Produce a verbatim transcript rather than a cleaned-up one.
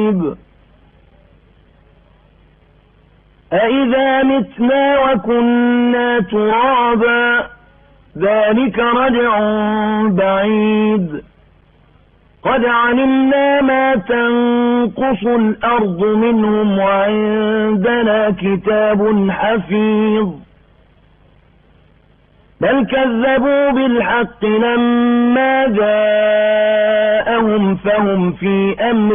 أَإِذَا مِتْنَا وَكُنَّا تُرَابًا ذَلِكَ رَجْعٌ بَعِيدٌ قَدْ عَلِمْنَا مَا تَنقُصُ الْأَرْضُ مِنْهُمْ وَعِندَنَا كِتَابٌ حَفِيظٌ بَلْ كَذَّبُوا بِالْحَقِّ لَمَّا جَاءَهُمْ فَهُمْ فِي أَمْرٍ